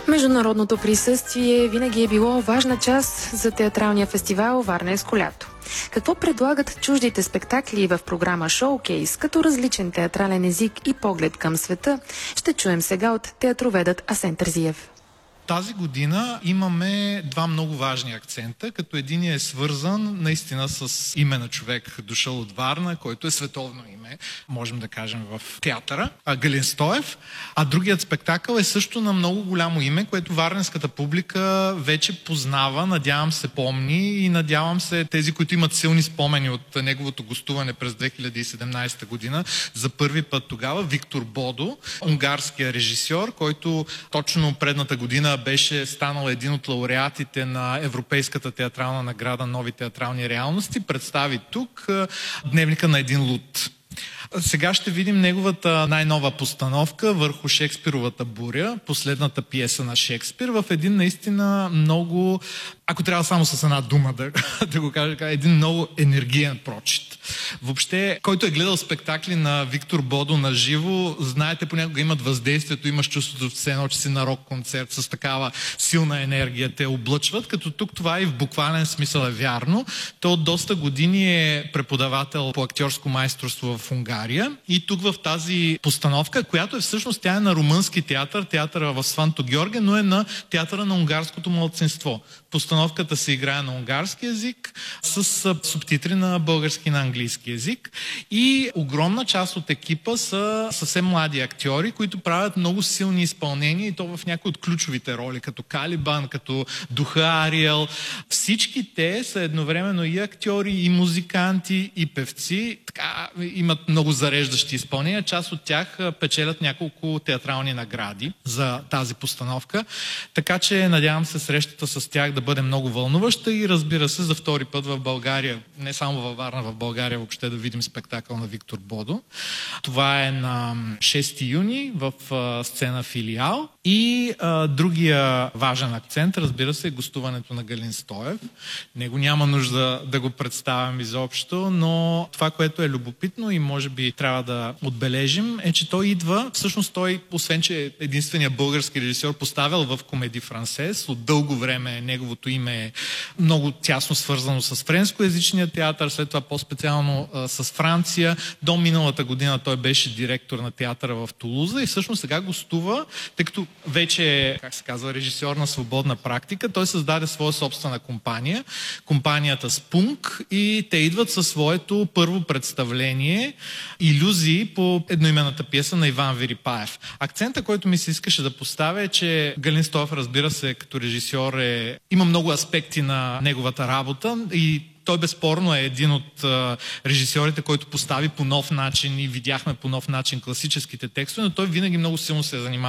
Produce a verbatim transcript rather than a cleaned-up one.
Международното присъствие винаги е било важна част за театралния фестивал Варненско лято. Какво предлагат чуждите спектакли в програма Шоукейс като различен театрален език и поглед към света, ще чуем сега от театроведът Асен Терзиев. Тази година имаме два много важни акцента, като един е свързан наистина с име на човек, дошъл от Варна, който е световно име, можем да кажем в театъра, Галин Стоев, а другият спектакъл е също на много голямо име, което варненската публика вече познава, надявам се помни и надявам се тези, които имат силни спомени от неговото гостуване през две хиляди и седемнадесета година, за първи път тогава, Виктор Бодо, унгарския режисьор, който точно предната година беше станал един от лауреатите на Европейската театрална награда Нови театрални реалности, представи тук Дневника на един луд. Сега ще видим неговата най-нова постановка върху Шекспировата буря, последната пиеса на Шекспир, в един наистина много, ако трябва само с една дума да, да го кажа, един много енергиен прочит. Въобще, който е гледал спектакли на Виктор Бодо на живо, знаете, понякога имат въздействието, имаш чувството все едно, че си на рок-концерт с такава силна енергия, те облъчват, като тук това и в буквален смисъл е вярно. Той от доста години е преподавател по актьорско майсторство в Унгария и тук в тази постановка, която е всъщност тя е на румънски театър, театъра в Сванто Георге, но е на театъра на унгарското малцинство. Постановката се играе на унгарски език с субтитри на български и на английски език и огромна част от екипа са съвсем млади актьори, които правят много силни изпълнения и то в някои от ключовите роли, като Калибан, като Духа Ариел. Всички те са едновременно и актьори, и музиканти, и певци. Така, имат много зареждащи изпълнения. Част от тях печелят няколко театрални награди за тази постановка. Така че надявам се срещата с тях да бъде много вълнуваща и разбира се за втори път в България, не само във Варна, в България въобще да видим спектакъл на Виктор Бодо. Това е на шести юни в а, сцена Филиал и а, другия важен акцент, разбира се, е гостуването на Галин Стоев. Него няма нужда да го представям изобщо, но това, което е любопитно и може би трябва да отбележим, е, че той идва, всъщност той, освен че е единственият български режисьор, поставил в Комеди Франсес, от дълго време неговото име е много тясно свързано с френскоязичния театър, след това по-специално а, с Франция. До миналата година той беше директор на театъра в Тулуза и всъщност сега гостува, тъй като вече е, как се казва, режисьор на свободна практика, той създаде своя собствена компания, компанията Спунк, и те идват със своето първо представление Илюзии по едноименната пиеса на Иван Вирипаев. Акцента, който ми се искаше да поставя е, че Галин Стоев, разбира се, като режисьор е, има много аспекти на неговата работа и той безспорно е един от а, режисьорите, който постави по нов начин и видяхме по нов начин класическите текстове, но той винаги много силно се е занимавал